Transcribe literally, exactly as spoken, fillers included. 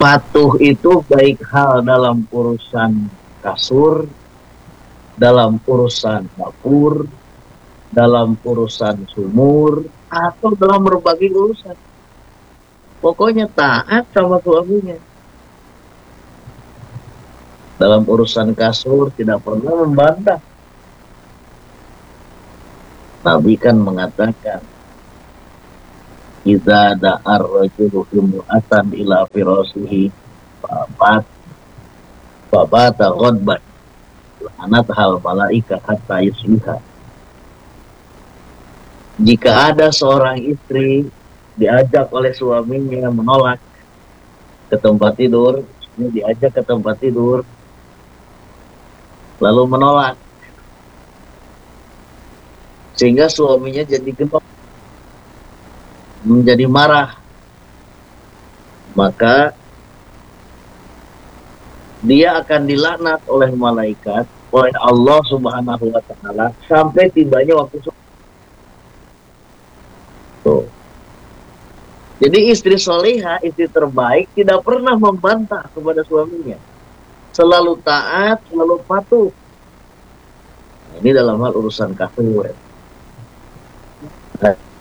Patuh itu baik hal dalam urusan kasur, dalam urusan dapur, dalam urusan sumur, atau dalam berbagai urusan. Pokoknya taat sama suaminya. Dalam urusan kasur tidak pernah membantah. Nabi kan mengatakan, "Idza da'ar rajulu imra'atan ila firasihi fabat fabata ghadban anat hal malaika hatta yusbiha." Jika ada seorang istri diajak oleh suaminya menolak ke tempat tidur, ini diajak ke tempat tidur lalu menolak, sehingga suaminya jadi genok, menjadi marah, maka dia akan dilaknat oleh malaikat, oleh Allah Subhanahu wa Ta'ala, sampai tibanya waktu tuh. Jadi istri soleha, istri terbaik, tidak pernah membantah kepada suaminya, selalu taat, selalu patuh. Ini dalam hal urusan kasur.